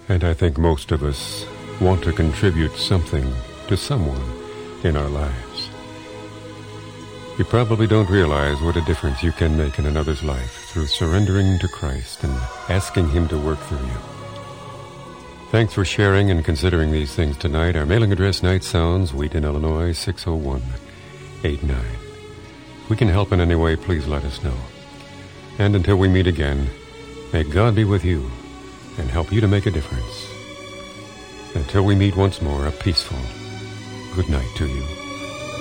And I think most of us want to contribute something to someone in our lives. You probably don't realize what a difference you can make in another's life through surrendering to Christ and asking Him to work through you. Thanks for sharing and considering these things tonight. Our mailing address, Night Sounds, Wheaton, Illinois, 60189. If we can help in any way, please let us know. And until we meet again, may God be with you and help you to make a difference. Until we meet once more, a peaceful good night to you.